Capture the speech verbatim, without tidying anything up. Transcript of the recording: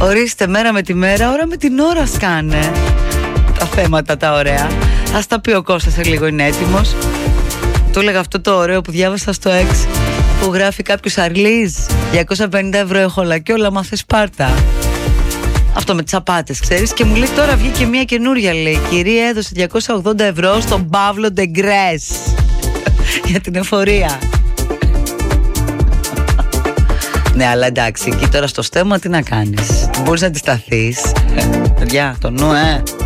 Ορίστε, μέρα με τη μέρα, ώρα με την ώρα σκάνε τα θέματα τα ωραία. Ας τα πει ο Κώστας σε λίγο, είναι έτοιμος. Του έλεγα αυτό το ωραίο που διάβασα στο X, που γράφει κάποιος Αρλίζ, διακόσια πενήντα ευρώ έχω όλα και όλα μάθε Σπάρτα. Αυτό με τις απάτες, ξέρεις. Και μου λέει τώρα βγήκε μια καινούρια, λέει. Κυρία έδωσε διακόσια ογδόντα ευρώ στον Παύλο Ντεγκρές για την εφορία. Ναι, αλλά εντάξει, εκεί τώρα στο στέμμα τι να κάνεις. Μπορείς να αντισταθείς. Παιδιά, το νου, ε.